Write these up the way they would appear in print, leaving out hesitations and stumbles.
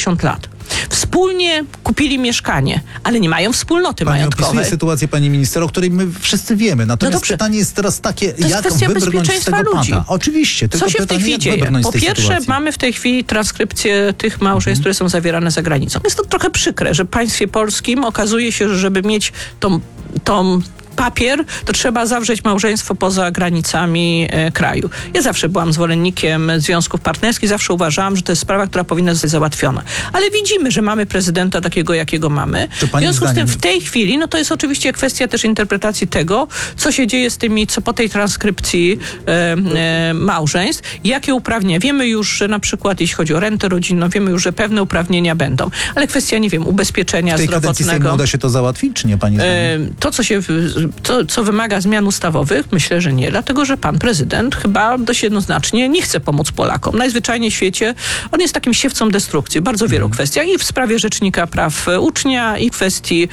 kilkadziesiąt lat. Wspólnie kupili mieszkanie, ale nie mają wspólnoty Pani majątkowej. opisuje sytuację, pani minister, o której my wszyscy wiemy. Natomiast pytanie jest teraz takie, jak wybrnąć z tego ludzi. pana? Oczywiście, tylko co się w tej chwili dzieje? Po pierwsze, mamy w tej chwili transkrypcję tych małżeństw, które są zawierane za granicą. Jest to trochę przykre, że w państwie polskim okazuje się, że żeby mieć tą papier, to trzeba zawrzeć małżeństwo poza granicami kraju. Ja zawsze byłam zwolennikiem związków partnerskich, zawsze uważałam, że to jest sprawa, która powinna zostać załatwiona. Ale widzimy, że mamy prezydenta takiego, jakiego mamy. W związku z tym w tej chwili, to jest oczywiście kwestia też interpretacji tego, co się dzieje z tymi, co po tej transkrypcji małżeństw, jakie uprawnienia. Wiemy już, że na przykład jeśli chodzi o rentę rodzinną, wiemy już, że pewne uprawnienia będą. Ale kwestia, nie wiem, ubezpieczenia zdrowotnego. W tej kadencji Sejmu uda się to załatwić, czy nie, pani zdaniem? Co wymaga zmian ustawowych? Myślę, że nie, dlatego że pan prezydent chyba dość jednoznacznie nie chce pomóc Polakom. Najzwyczajniej w świecie on jest takim siewcą destrukcji w bardzo wielu kwestiach i w sprawie Rzecznika Praw Ucznia i kwestii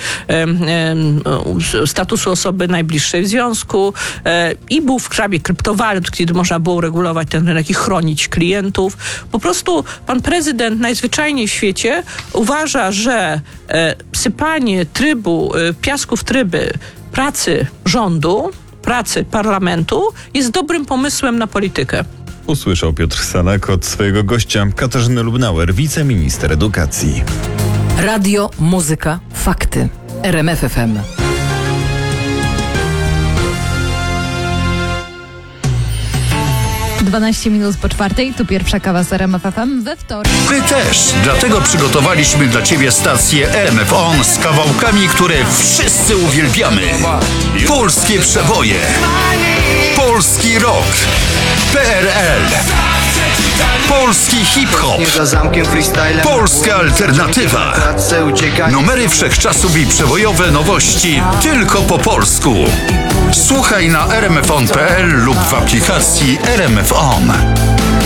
statusu osoby najbliższej w związku i był w sprawie kryptowalut, kiedy można było regulować ten rynek i chronić klientów. Po prostu pan prezydent najzwyczajniej w świecie uważa, że sypanie piasku w tryby pracy rządu, pracy parlamentu jest dobrym pomysłem na politykę. Usłyszał Piotr Sanak od swojego gościa Katarzyny Lubnauer, wiceminister edukacji. Radio, muzyka, fakty. RMF FM. Dwanaście minut po czwartej, tu pierwsza kawa z RMF FM we wtorek. My też, dlatego przygotowaliśmy dla Ciebie stację RMF On z kawałkami, które wszyscy uwielbiamy. Polskie przeboje, polski rock, PRL, polski hip-hop, polska alternatywa, numery wszechczasów i przebojowe nowości tylko po polsku. Słuchaj na rmfon.pl lub w aplikacji RMF On.